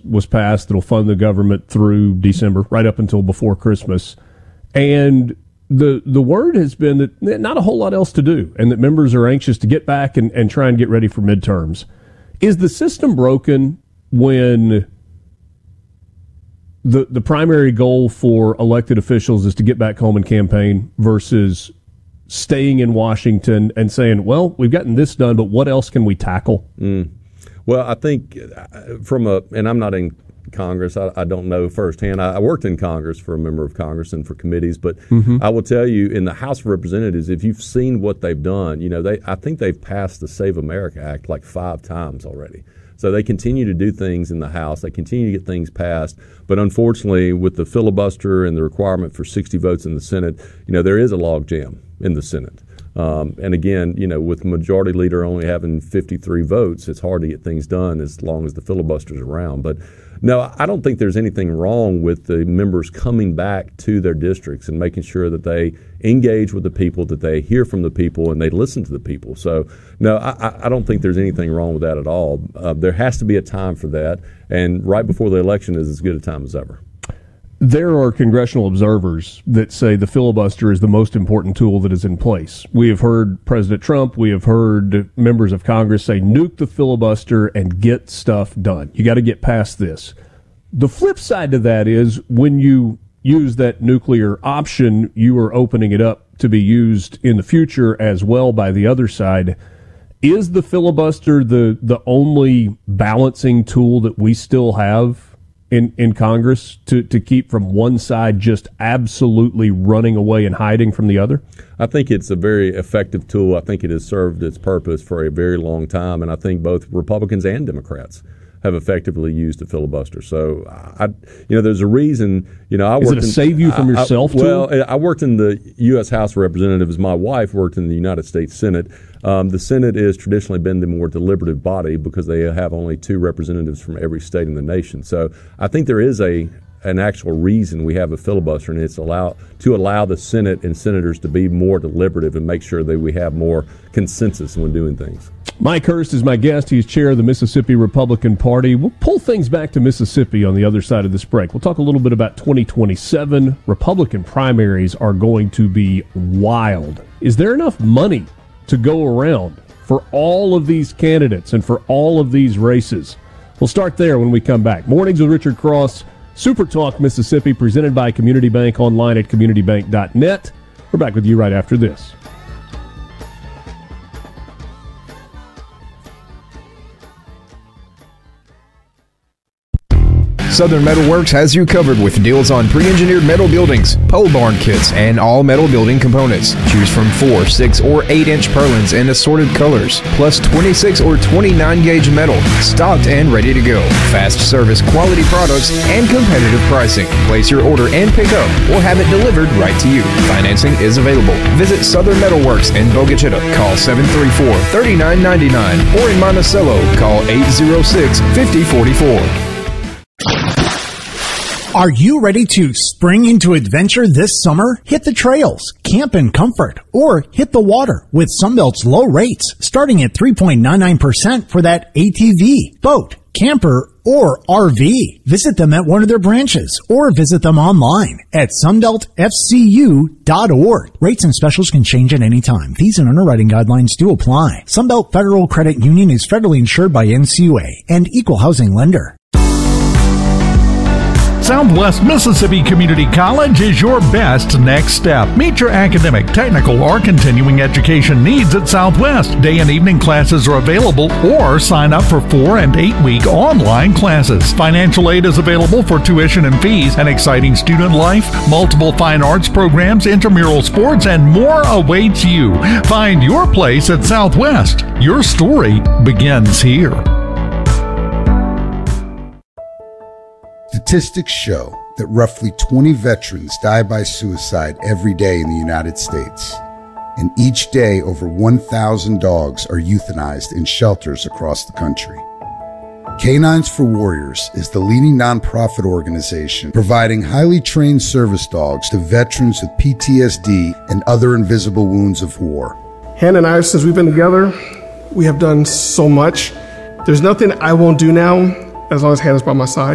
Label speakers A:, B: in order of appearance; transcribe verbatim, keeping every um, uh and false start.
A: was passed that'll fund the government through December, right up until before Christmas. And the the word has been that not a whole lot else to do, and that members are anxious to get back and, and try and get ready for midterms. Is the system broken when the the primary goal for elected officials is to get back home and campaign versus staying in Washington and saying, well, we've gotten this done, but what else can we tackle?
B: Mm. Well, I think from a, and I'm not in Congress, I, I don't know firsthand. I, I worked in Congress for a member of Congress and for committees, but mm-hmm. I will tell you, in the House of Representatives, if you've seen what they've done, you know, they I think they've passed the Save America Act like five times already. So they continue to do things in the House. They continue to get things passed. But unfortunately, with the filibuster and the requirement for sixty votes in the Senate, you know, there is a logjam in the Senate. Um, and again, you know, with the majority leader only having fifty-three votes, it's hard to get things done as long as the filibuster's around. But no, I don't think there's anything wrong with the members coming back to their districts and making sure that they engage with the people, that they hear from the people, and they listen to the people. So, no, I, I don't think there's anything wrong with that at all. Uh, there has to be a time for that, and right before the election is as good a time as ever.
A: There are congressional observers that say the filibuster is the most important tool that is in place. We have heard President Trump, we have heard members of Congress say, nuke the filibuster and get stuff done. You got to get past this. The flip side to that is when you use that nuclear option, you are opening it up to be used in the future as well by the other side. Is the filibuster the, the only balancing tool that we still have in, in Congress to, to keep from one side just absolutely running away and hiding from the other?
B: I think it's a very effective tool. I think it has served its purpose for a very long time, and I think both Republicans and Democrats have effectively used the filibuster. So, I, you know, there's a reason. You know, I
A: is
B: worked
A: it to
B: in,
A: save you from
B: I,
A: yourself?
B: I, well, I worked in the U S House of Representatives. My wife worked in the United States Senate. Um, the Senate has traditionally been the more deliberative body because they have only two representatives from every state in the nation. So, I think there is a an actual reason we have a filibuster, and it's allow to allow the Senate and senators to be more deliberative and make sure that we have more consensus when doing things.
A: Mike Hurst is my guest. He's chair of the Mississippi Republican Party. We'll pull things back to Mississippi on the other side of this break. We'll talk a little bit about twenty twenty-seven. Republican primaries are going to be wild. Is there enough money to go around for all of these candidates and for all of these races? We'll start there when we come back. Mornings with Richard Cross, Super Talk Mississippi, presented by Community Bank, online at community bank dot net. We're back with you right after this.
C: Southern Metal Works has you covered with deals on pre-engineered metal buildings, pole barn kits, and all metal building components. Choose from four, six, or eight inch purlins in assorted colors, plus twenty-six or twenty-nine gauge metal, stocked and ready to go. Fast service, quality products, and competitive pricing. Place your order and pick up, or have it delivered right to you. Financing is available. Visit Southern Metal Works in Bogachita. Call seven three four, three nine nine nine, or in Monticello, call eight zero six, five zero four four.
D: Are you ready to spring into adventure this summer? Hit the trails, camp in comfort, or hit the water with Sunbelt's low rates, starting at three point nine nine percent for that A T V, boat, camper, or R V. Visit them at one of their branches or visit them online at sunbelt f c u dot org. Rates and specials can change at any time. Fees and underwriting guidelines do apply. Sunbelt Federal Credit Union is federally insured by N C U A and equal housing lender.
E: Southwest Mississippi Community College is your best next step. Meet your academic, technical, or continuing education needs at Southwest. Day and evening classes are available, or sign up for four and eight week online classes. Financial aid is available for tuition and fees, an exciting student life, multiple fine arts programs, intramural sports, and more awaits you. Find your place at Southwest. Your story begins here.
F: Statistics show that roughly twenty veterans die by suicide every day in the United States. And each day, over one thousand dogs are euthanized in shelters across the country. Canines for Warriors is the leading nonprofit organization providing highly trained service dogs to veterans with P T S D and other invisible wounds of war.
G: Hannah and I, since we've been together, we have done so much. There's nothing I won't do now as long as Hannah's by my side.